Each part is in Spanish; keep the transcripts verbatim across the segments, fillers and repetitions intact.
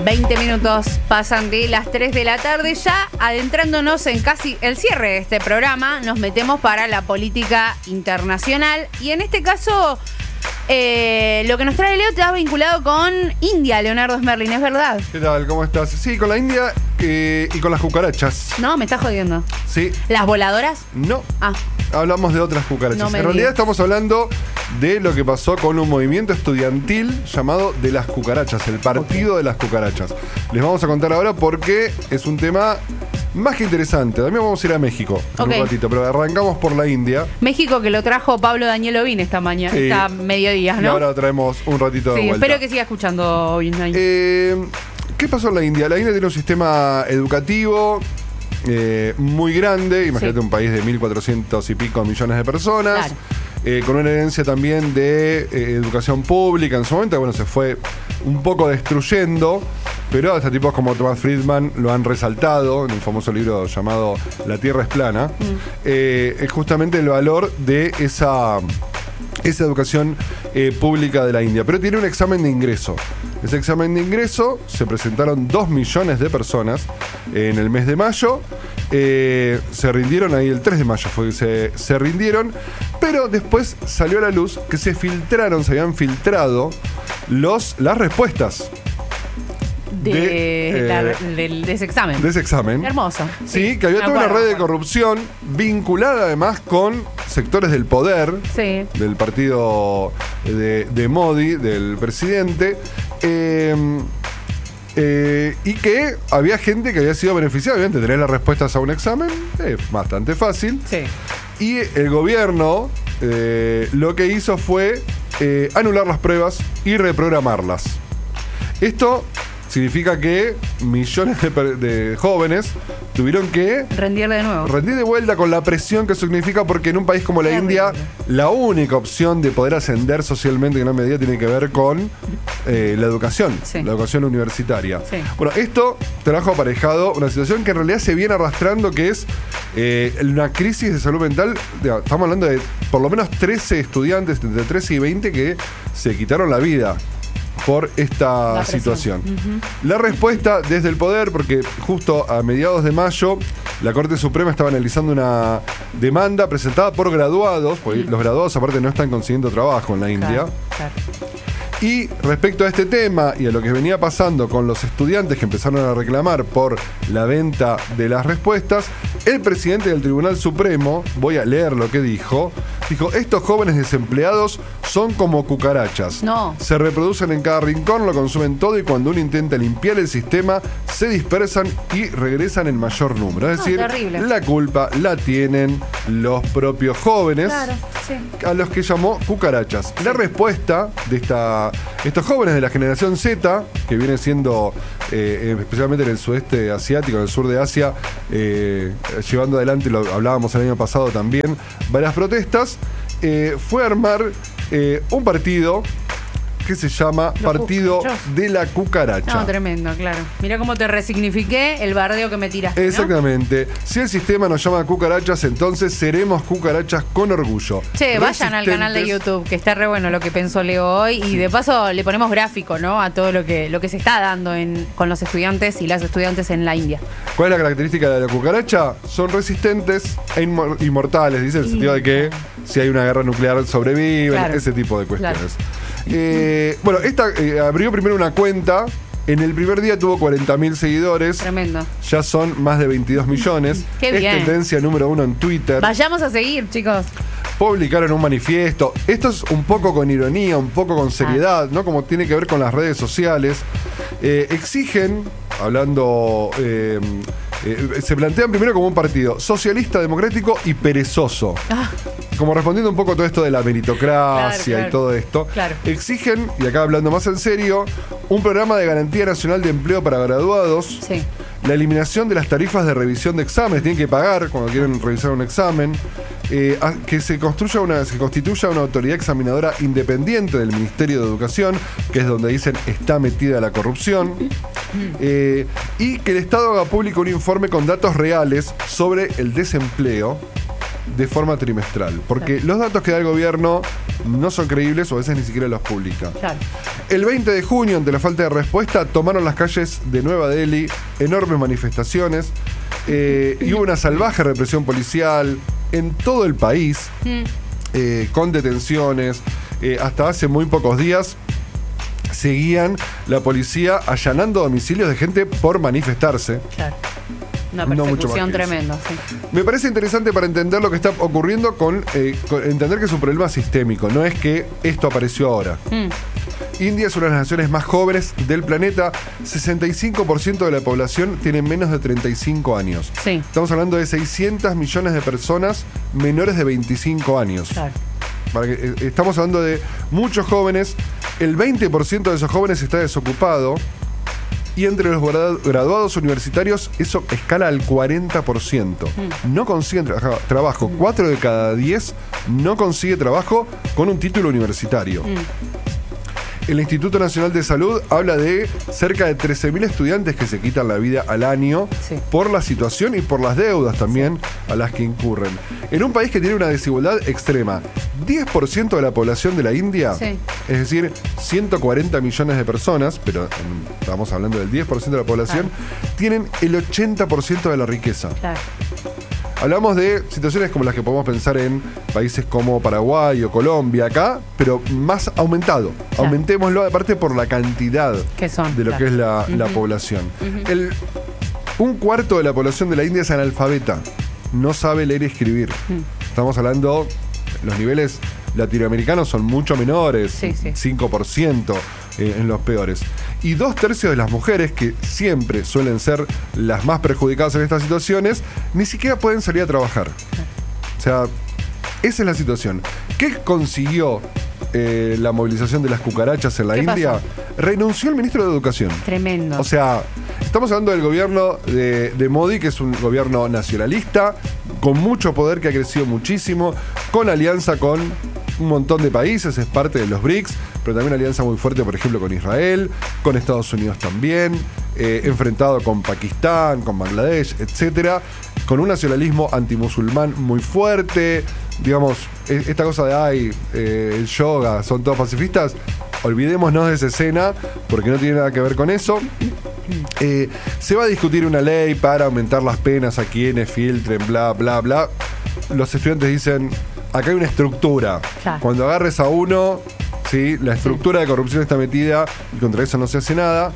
veinte minutos pasan de las tres de la tarde. Ya adentrándonos en casi el cierre de este programa, nos metemos para la política internacional. Y en este caso, eh, lo que nos trae Leo está vinculado con India, Leonardo Smerling, ¿es verdad? ¿Qué tal? ¿Cómo estás? Sí, con la India eh, y con las cucarachas. No, me estás jodiendo. Sí. ¿Las voladoras? No. Ah. Hablamos de otras cucarachas. No me en realidad digas. estamos hablando de lo que pasó con un movimiento estudiantil llamado de las cucarachas, el Partido de las Cucarachas. Les vamos a contar ahora porque es un tema más que interesante. También vamos a ir a México en Ok. un ratito, pero arrancamos por la India. México, que lo trajo Pablo Daniel Ovín esta mañana, Sí. esta mediodía, Y ¿no? ahora traemos un ratito de Sí, vuelta. espero que siga escuchando Ovín ahí. Eh, ¿Qué pasó en la India? La India tiene un sistema educativo eh, muy grande. Imagínate Sí. un país de mil cuatrocientos y pico millones de personas. Claro. Eh, con una herencia también de eh, educación pública. En su momento, bueno, se fue un poco destruyendo, pero hasta tipos como Thomas Friedman lo han resaltado en un famoso libro llamado La Tierra es plana. Mm. Eh, es justamente el valor de esa... esa educación eh, pública de la India, pero tiene un examen de ingreso. Ese examen de ingreso se presentaron dos millones de personas eh, en el mes de mayo. Eh, se rindieron ahí el tres de mayo, fue que se, se rindieron, pero después salió a la luz que se filtraron, se habían filtrado los, las respuestas de, de, la- eh, del- de ese examen. de ese examen. Hermoso. Sí, que había me toda una acuerdo, red me de acuerdo. corrupción vinculada además con sectores del poder. Sí. Del partido de, de Modi, del presidente, eh, eh, y que había gente que había sido beneficiada. Obviamente, tener las respuestas a un examen es bastante fácil. Sí. Y el gobierno eh, lo que hizo fue eh, anular las pruebas y reprogramarlas. Esto significa que millones de, per- de jóvenes tuvieron que Rendirle de nuevo. rendir de vuelta con la presión que significa, porque en un país como la Terrible. India, la única opción de poder ascender socialmente en gran medida tiene que ver con eh, la educación, Sí. la educación universitaria. Sí. Bueno, esto trajo aparejado una situación que en realidad se viene arrastrando, que es eh, una crisis de salud mental. Digo, estamos hablando de por lo menos trece estudiantes, entre trece y veinte, que se quitaron la vida por esta La presión. situación. La respuesta desde el poder, porque justo a mediados de mayo la Corte Suprema estaba analizando una demanda presentada por graduados, porque los graduados aparte no están consiguiendo trabajo en la India. Claro, claro. Y respecto a este tema y a lo que venía pasando con los estudiantes que empezaron a reclamar por la venta de las respuestas, el presidente del Tribunal Supremo, voy a leer lo que dijo, dijo: estos jóvenes desempleados son como cucarachas. No. Se reproducen en cada rincón, lo consumen todo, y cuando uno intenta limpiar el sistema, se dispersan y regresan en mayor número. Es No, decir, terrible. la culpa la tienen los propios jóvenes, Claro, sí. a los que llamó cucarachas. La respuesta de esta, estos jóvenes de la generación Z, que viene siendo eh, especialmente en el sudeste asiático, en el sur de Asia, eh, llevando adelante, lo hablábamos el año pasado también, varias protestas, eh, fue armar eh, un partido que se llama Los Partido cucarachos. de la Cucaracha. No, tremendo, claro. Mira cómo te resignifiqué el bardeo que me tiraste, ¿no? Exactamente. Si el sistema nos llama cucarachas, entonces seremos cucarachas con orgullo. Che, vayan al canal de Resistentes. YouTube, que está re bueno lo que pensó Leo hoy. Y de paso le ponemos gráfico, ¿no? A todo lo que, lo que se está dando en, con los estudiantes y las estudiantes en la India. ¿Cuál es la característica de la cucaracha? Son resistentes e inmor- inmortales, dice, en el sentido de que si hay una guerra nuclear sobreviven, Claro. ese tipo de cuestiones. Claro. Eh, bueno, esta eh, abrió primero una cuenta. En el primer día tuvo cuarenta mil seguidores. Tremendo. Ya son más de veintidós millones. Qué es bien. tendencia número uno en Twitter. Vayamos a seguir, chicos. Publicaron un manifiesto. Esto es un poco con ironía, un poco con seriedad, ¿no? Como tiene que ver con las redes sociales. Eh, exigen, hablando, eh, eh, se plantean primero como un partido socialista, democrático y perezoso. Ah, Como respondiendo un poco a todo esto de la meritocracia Claro, claro. y todo esto. Claro. Exigen, y acá hablando más en serio, un programa de garantía nacional de empleo para graduados. sí. La eliminación de las tarifas de revisión de exámenes, tienen que pagar cuando quieren revisar un examen. Eh, a- que se construya una, se constituya una autoridad examinadora independiente del Ministerio de Educación, que es donde dicen está metida la corrupción. Eh, y que el Estado haga público un informe con datos reales sobre el desempleo de forma trimestral. Porque los datos que da el gobierno no son creíbles o a veces ni siquiera los publica. Claro. El veinte de junio, ante la falta de respuesta, tomaron las calles de Nueva Delhi, enormes manifestaciones, eh, y hubo una salvaje represión policial en todo el país, mm. eh, con detenciones. Eh, hasta hace muy pocos días seguían la policía allanando domicilios de gente por manifestarse. Claro. Una persecución no tremenda, sí. Me parece interesante para entender lo que está ocurriendo con, eh, con entender que es un problema sistémico, no es que esto apareció ahora. Mm. India es una de las naciones más jóvenes del planeta. sesenta y cinco por ciento de la población tiene menos de treinta y cinco años. Sí. Estamos hablando de seiscientos millones de personas menores de veinticinco años. Claro. Para que, eh, estamos hablando de muchos jóvenes. El veinte por ciento de esos jóvenes está desocupado. Y entre los graduados universitarios eso escala al cuarenta por ciento. Mm. No consiguen tra- trabajo. Mm. cuatro de cada diez no consigue trabajo con un título universitario. Mm. El Instituto Nacional de Salud habla de cerca de trece mil estudiantes que se quitan la vida al año, sí, por la situación y por las deudas también, sí, a las que incurren. En un país que tiene una desigualdad extrema, diez por ciento de la población de la India, sí, es decir, ciento cuarenta millones de personas, pero estamos hablando del diez por ciento de la población, claro, tienen el ochenta por ciento de la riqueza. Claro. Hablamos de situaciones como las que podemos pensar en países como Paraguay o Colombia acá, pero más aumentado. Claro. Aumentémoslo aparte por la cantidad que son, de lo, claro, que es la, uh-huh, la población. Uh-huh. El, un cuarto de la población de la India es analfabeta. No sabe leer y escribir. Uh-huh. Estamos hablando, los niveles latinoamericanos son mucho menores, sí, sí, cinco por ciento eh, en los peores. Y dos tercios de las mujeres, que siempre suelen ser las más perjudicadas en estas situaciones, ni siquiera pueden salir a trabajar. O sea, esa es la situación. ¿Qué consiguió eh, la movilización de las cucarachas en la India? Pasó? Renunció el ministro de Educación. Tremendo. O sea, estamos hablando del gobierno de, de Modi, que es un gobierno nacionalista, con mucho poder, que ha crecido muchísimo, con alianza con un montón de países, es parte de los B R I C S, pero también una alianza muy fuerte, por ejemplo, con Israel, con Estados Unidos también, eh, enfrentado con Pakistán, con Bangladesh, etcétera, con un nacionalismo antimusulmán muy fuerte. Digamos, esta cosa de, ay, eh, el yoga, son todos pacifistas, olvidémonos de esa escena, porque no tiene nada que ver con eso. Eh, se va a discutir una ley para aumentar las penas a quienes filtren, bla, bla, bla. Los estudiantes dicen, acá hay una estructura. Claro. Cuando agarres a uno, ¿sí?, la estructura de corrupción está metida y contra eso no se hace nada.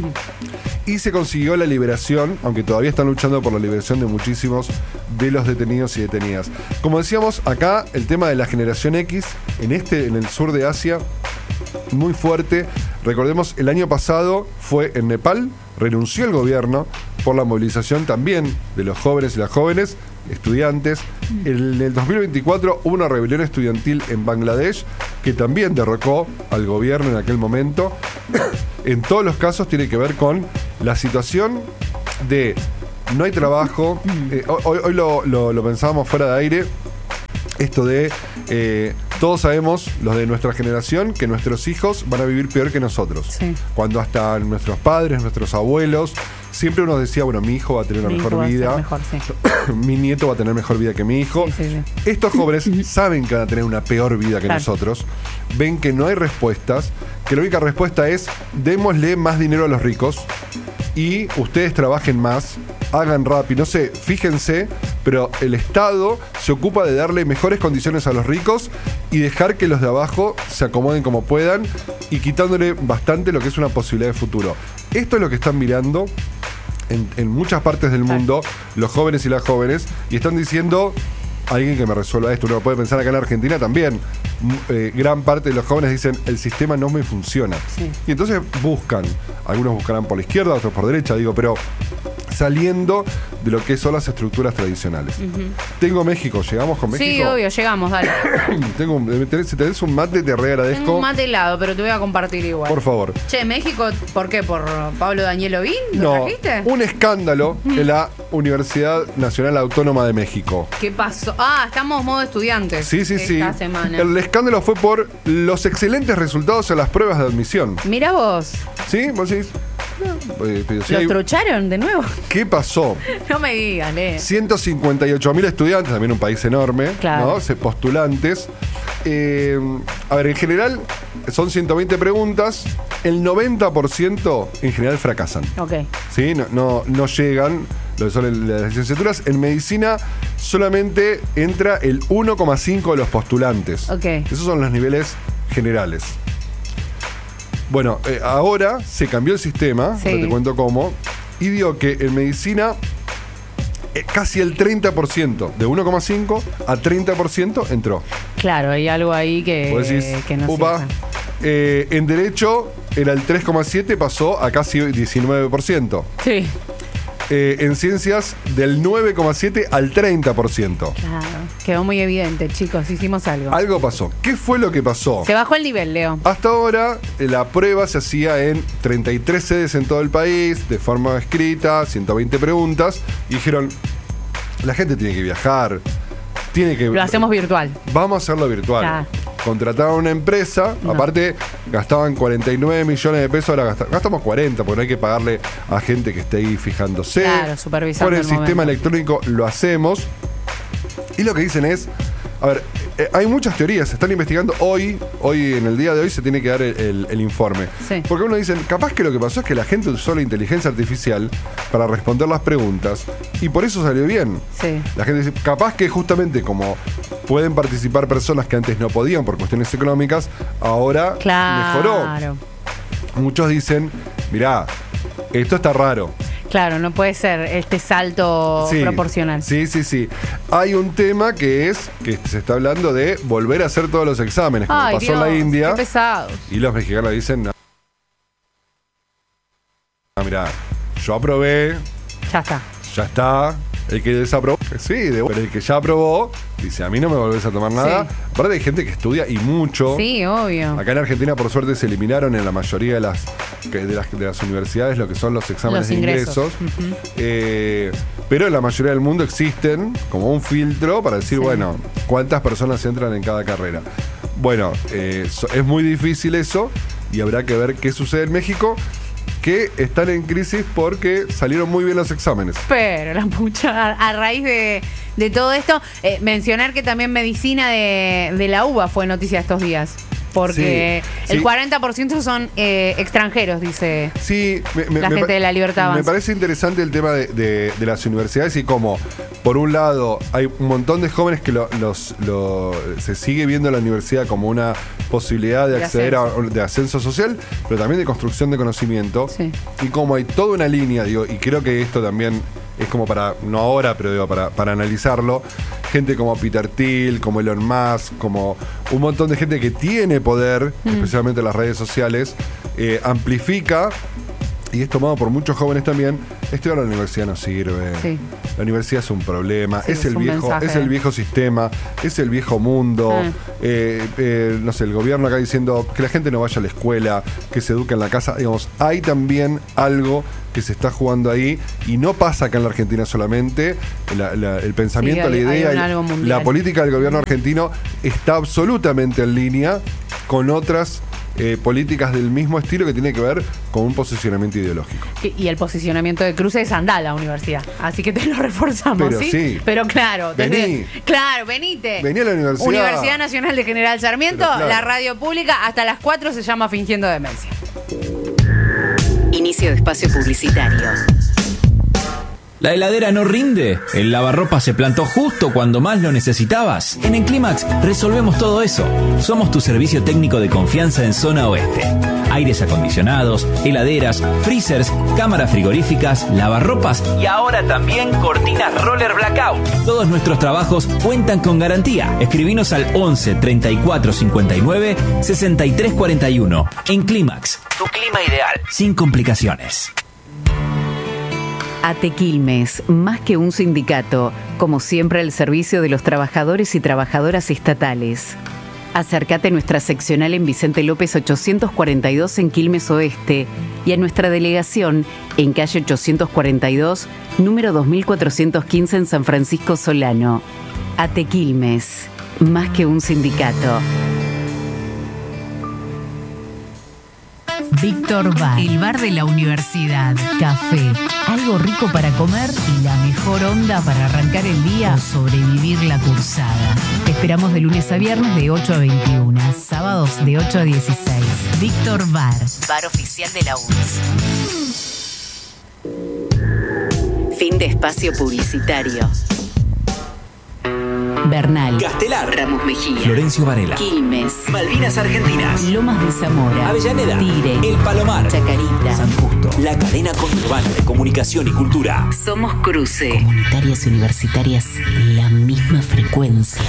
Y se consiguió la liberación, aunque todavía están luchando por la liberación de muchísimos de los detenidos y detenidas. Como decíamos, acá el tema de la generación X, en este, en el sur de Asia, muy fuerte. Recordemos, el año pasado fue en Nepal, renunció el gobierno por la movilización también de los jóvenes y las jóvenes, estudiantes. En el dos mil veinticuatro hubo una rebelión estudiantil en Bangladesh que también derrocó al gobierno en aquel momento. En todos los casos tiene que ver con la situación de no hay trabajo. Eh, hoy hoy lo, lo, lo pensábamos fuera de aire, esto de eh, todos sabemos, los de nuestra generación, que nuestros hijos van a vivir peor que nosotros. Sí. Cuando hasta nuestros padres, nuestros abuelos, siempre uno decía, bueno, mi hijo va a tener una mi mejor vida, mejor, sí, mi nieto va a tener mejor vida que mi hijo. Sí, sí, sí. Estos jóvenes saben que van a tener una peor vida que, claro, nosotros, ven que no hay respuestas, que la única respuesta es, démosle más dinero a los ricos y ustedes trabajen más, hagan rápido, no sé, fíjense, pero el Estado se ocupa de darle mejores condiciones a los ricos y dejar que los de abajo se acomoden como puedan y quitándole bastante lo que es una posibilidad de futuro. Esto es lo que están mirando en, en muchas partes del mundo los jóvenes y las jóvenes, y están diciendo, alguien que me resuelva esto. Uno puede pensar acá en Argentina también. Eh, gran parte de los jóvenes dicen, el sistema no me funciona. Sí. Y entonces buscan, algunos buscarán por la izquierda, otros por derecha, digo, pero saliendo de lo que son las estructuras tradicionales. Uh-huh. Tengo México, ¿llegamos con México? Sí, obvio, llegamos, dale. Tengo un, si tenés un mate, te reagradezco. Tengo un mate helado, pero te voy a compartir igual. Por favor. Che, ¿México por qué? ¿Por Pablo Daniel Ovín? ¿Lo no, trajiste? Un escándalo en la Universidad Nacional Autónoma de México. ¿Qué pasó? Ah, estamos modo estudiantes. Sí, sí, esta sí. Esta semana. El escándalo fue por los excelentes resultados en las pruebas de admisión. Mira vos. ¿Sí? ¿Vos decís? Eh, pero si ¿Los hay... trucharon de nuevo? ¿Qué pasó? No me digan, eh. ciento cincuenta y ocho mil estudiantes, también un país enorme, claro, ¿no? Postulantes, Eh, a ver, en general son ciento veinte preguntas. El noventa por ciento en general fracasan. Ok. ¿Sí? No, no, no llegan lo que son las licenciaturas. En medicina solamente entra el uno coma cinco de los postulantes. Ok. Esos son los niveles generales. Bueno, eh, ahora se cambió el sistema, Sí. ahora te cuento cómo, y dio que en medicina eh, casi el treinta por ciento, de uno coma cinco a treinta por ciento entró. Claro, hay algo ahí que, Vos decís, que no upa, cierra. eh, en derecho era el tres coma siete, pasó a casi diecinueve por ciento. Sí. Eh, en ciencias del nueve coma siete al treinta por ciento. Claro. Quedó muy evidente, chicos. Hicimos algo. Algo pasó. ¿Qué fue lo que pasó? Se bajó el nivel, Leo. Hasta ahora eh, la prueba se hacía en treinta y tres sedes en todo el país, de forma escrita, ciento veinte preguntas, y dijeron, la gente tiene que viajar, tiene que... Lo hacemos virtual. Vamos a hacerlo virtual. Claro. Contrataron una empresa, No. aparte gastaban cuarenta y nueve millones de pesos, ahora gasta- gastamos cuarenta, porque no hay que pagarle a gente que esté ahí fijándose. Claro, supervisando Por el, el sistema momento. electrónico lo hacemos. Y lo que dicen es, a ver, eh, hay muchas teorías, se están investigando hoy, hoy en el día de hoy se tiene que dar el, el- el informe. Sí. Porque uno dice, capaz que lo que pasó es que la gente usó la inteligencia artificial para responder las preguntas y por eso salió bien. Sí. La gente dice, capaz que justamente como pueden participar personas que antes no podían por cuestiones económicas, ahora Claro. mejoró. Muchos dicen, mirá, esto está raro. Claro, no puede ser este salto Sí, proporcional. Sí, sí, sí. Hay un tema que es que se está hablando de volver a hacer todos los exámenes, como Ay, pasó en la Dios, India. Qué pesados. Y los mexicanos dicen, no, ah, mirá, yo aprobé, Ya está. ya está. El que desaprobó, sí, de- pero el que ya aprobó, dice, a mí no me volvés a tomar nada. Sí. Aparte hay gente que estudia y mucho. Sí, obvio. Acá en Argentina, por suerte, se eliminaron en la mayoría de las, que- de las, de las universidades lo que son los exámenes Los de ingresos. ingresos. Ujú. Eh, pero en la mayoría del mundo existen como un filtro para decir, Sí. bueno, cuántas personas entran en cada carrera. Bueno, eh, so- es muy difícil eso y habrá que ver qué sucede en México, que están en crisis porque salieron muy bien los exámenes. Pero la pucha, a, a raíz de, de todo esto, eh, mencionar que también medicina de, de la UBA fue noticia estos días. Porque Sí, el sí. cuarenta por ciento son eh, extranjeros, dice. Sí, me, me- La me gente pa- de la Libertad Me Avanza. parece interesante el tema de, de- de las universidades y cómo, por un lado, hay un montón de jóvenes que lo- los, lo- se sigue viendo la universidad como una posibilidad de De acceder a ascenso. de ascenso social, pero también de construcción de conocimiento. Sí. Y como hay toda una línea, digo, y creo que esto también es como para, no ahora, pero digo, para, para analizarlo, gente como Peter Thiel, como Elon Musk, como un montón de gente que tiene poder, Mm. especialmente en las redes sociales, eh, amplifica, y es tomado por muchos jóvenes también, estudiar en la universidad no sirve. Sí. La universidad es un problema, Sí, es, es el un viejo, mensaje. es el viejo sistema, es el viejo mundo. Ah. Eh, eh, no sé, el gobierno acá diciendo que la gente no vaya a la escuela, que se eduque en la casa. Digamos, hay también algo que se está jugando ahí y no pasa acá en la Argentina solamente. La- la- el pensamiento, Sí, hay- la hay idea, un y algo mundial. la política del gobierno argentino está absolutamente en línea con otras eh, políticas del mismo estilo que tiene que ver con un posicionamiento ideológico. Y y el posicionamiento de cruces anda a la universidad. Así que te lo reforzamos, Pero ¿sí? sí. Pero claro, desde- Vení. claro, venite. Vení a la universidad. Universidad Nacional de General Sarmiento, Pero claro. la radio pública, hasta las cuatro se llama Fingiendo Demencia. Inicio de espacio publicitario. ¿La heladera no rinde? ¿El lavarropa se plantó justo cuando más lo necesitabas? En Enclimax resolvemos todo eso. Somos tu servicio técnico de confianza en zona oeste. Aires acondicionados, heladeras, freezers, cámaras frigoríficas, lavarropas y ahora también cortinas roller blackout. Todos nuestros trabajos cuentan con garantía. Escribinos al once treinta y cuatro cincuenta y nueve sesenta y tres cuarenta y uno. Enclimax, tu clima ideal, sin complicaciones. ATE Quilmes, más que un sindicato, como siempre al servicio de los trabajadores y trabajadoras estatales. Acércate a nuestra seccional en Vicente López ochocientos cuarenta y dos en Quilmes Oeste y a nuestra delegación en calle ochocientos cuarenta y dos, número dos mil cuatrocientos quince en San Francisco Solano. ATE Quilmes, más que un sindicato. Víctor Bar, el bar de la universidad. Café, algo rico para comer y la mejor onda para arrancar el día o sobrevivir la cursada. Te esperamos de lunes a viernes de ocho a veintiuno, sábados de ocho a dieciséis. Víctor Bar, bar oficial de la U N S. Fin de espacio publicitario. Bernal, Castelar, Ramos Mejía, Florencio Varela, Quilmes, Malvinas Argentinas, Lomas de Zamora, Avellaneda, Tigre, El Palomar, Chacarita, San Justo. La cadena conurbana de comunicación y cultura. Somos Cruce. Comunitarias y universitarias en la misma frecuencia.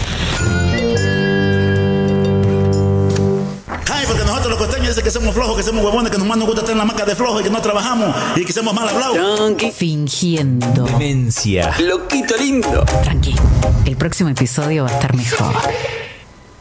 Ay, porque nosotros los costeños dicen que somos flojos, que somos huevones, que nomás nos gusta estar en la maca de flojos y que no trabajamos y que somos mal hablados. Tranqui. Fingiendo. Demencia. Loquito lindo. Tranqui. El próximo episodio va a estar mejor.